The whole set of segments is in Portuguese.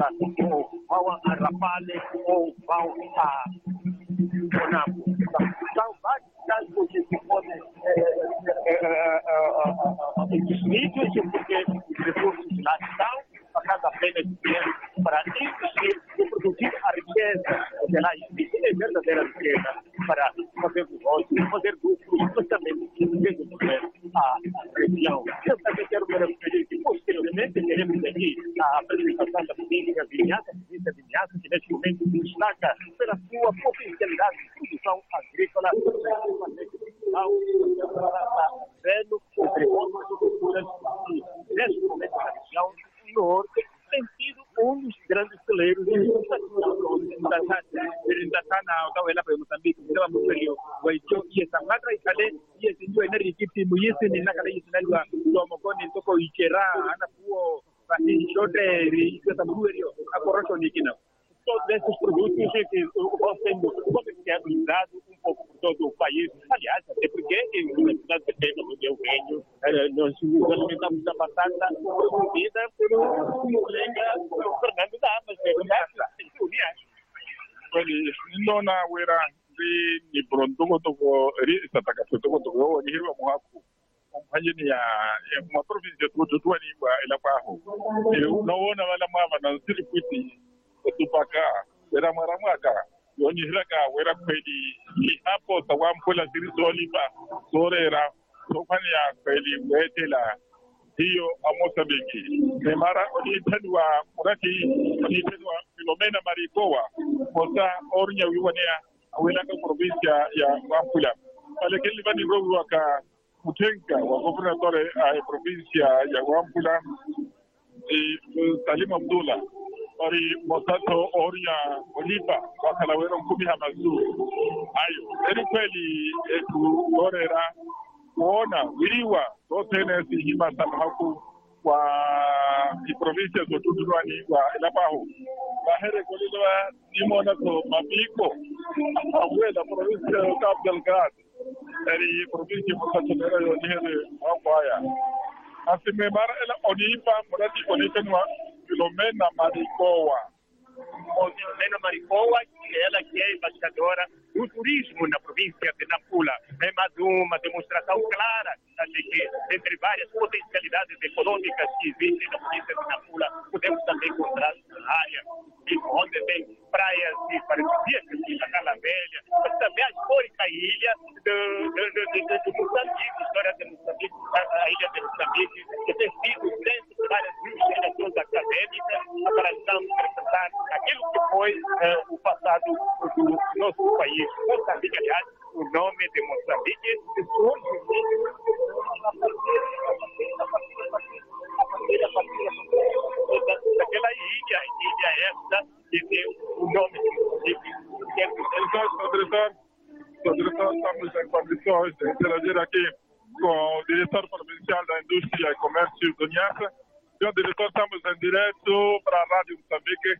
agrícola, ou vão a Rapale, ou vão a Monaco. São vários casos que se podem indefinidos, porque os recursos lá estão, a cada pena de dinheiro para investir e produzir a riqueza. Porque lá existe a verdadeira riqueza para fazer negócios, fazer lucros, mas também desenvolver a região. Eu também quero me referir que, posteriormente, teremos aqui a apresentação da política Vinhaça, que neste momento se destaca pela sua potencialidade de produção agrícola, entre outras culturas, e neste momento a região do norte tem sido um dos grandes celeiros sana utawela pa Mozambique ndio mfulio waicho yesa matra ikale yesi ndio eneri kiti muyesi ni nakala yisinalwa to mokoni toko ikera ana kuo basi shote ri yesa buerio akorosho nikina todos esses produtos que vão sendo comercializados um pouco por todo o país. Aliás, até porque em uma cidade pequena onde eu venho, nós alimentamos a batata produzida pelo colega Fernando Damas. Nindona wera ni pronto toko ri sataka toko toko ni hirwa muhaku kompanyini ya ma province tuwa ni wa ila paho naona wala mama na sirikuti tupaka wera maramaka yoni hiraka wera kweli ni hapo tawampula zirizolipa sorera sofani ya kweli wetela hiyo Mozambique ne mara onitendwa murati onitendwa Filomena Marikowa mosa ornya wiwania awelaka provincia ya Wampula pale kelibani rogu waka mutenga wa gobernadore a provincia ya Wampula Salim Abdullah ori mosato ornya olipa wakalawero kumi hamazu ayo eri kweli etu orera kuona wiliwa totene si hima samahaku kwa provincia zotuduani wa ilapaho bahere kolilwa nimona to mabiko awela provincia ya Cabo Delgado eri provincia mosatonera yo nihere haya asime mara ela onipa murati onitenwa Filomena Marikowa Filomena Marikowa, ela que é embaixadora do turismo na província de Nampula. É mais uma demonstração clara de que, entre várias potencialidades econômicas que existem na província de Nampula, podemos também encontrar na área onde tem praias paradisíacas, a Cala Velha, mas também a histórica ilha de Moçambique, a história de Moçambique, a ilha de Moçambique, que tem sido centro de várias investigações acadêmicas para então representar aquilo que foi o passado do nosso país. Moçambique, aliás, o nome de Moçambique surge daquela ilha essa que tem o nome de Moçambique. Estamos em condições de interagir aqui com o diretor provincial da Indústria e Comércio do Niassa. Senhor diretor, estamos em direto para a Rádio Moçambique.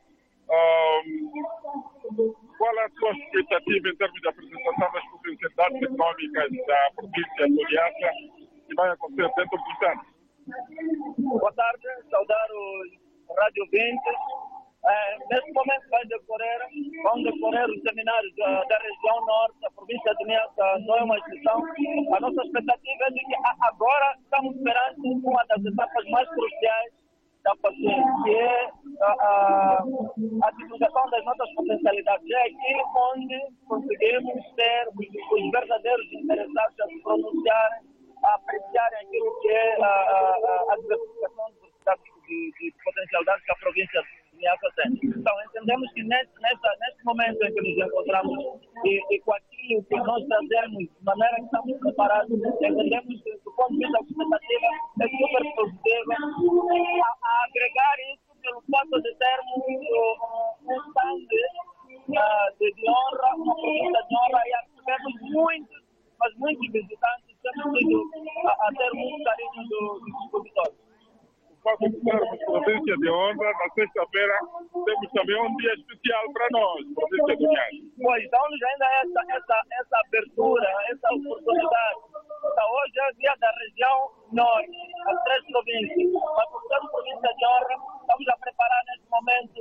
Qual é a sua expectativa em termos de apresentação das potencialidades econômicas da província do Niassa que vai acontecer dentro dos anos? Boa tarde, saudar os radiovintes. Neste momento vão decorrer os seminários da região norte, da província de Niassa, não é uma exceção. A nossa expectativa é de que agora estamos perante uma das etapas mais cruciais da paciência, que é a divulgação das nossas potencialidades. É aqui onde conseguimos ter os verdadeiros interessados a se pronunciarem, a apreciarem aquilo que é a diversificação de potencialidades que a província de Niassa tem. Então, entendemos que neste momento em que nos encontramos e com aquilo que nós trazemos de maneira que estamos preparados, entendemos que, do ponto de vista da expectativa, é super positiva a agregar isso pelo fato de termos um stand de honra, uma província de honra, e a recebermos muitos visitantes, temos tido a ter muito carinho dos expositores. Província de honra, na sexta-feira temos também um dia especial para nós, província do Niassa. Pois, dá-nos ainda essa abertura, essa oportunidade. Então, hoje é o dia da região norte, as 3 províncias. Mas por ser província de honra, estamos a preparar neste momento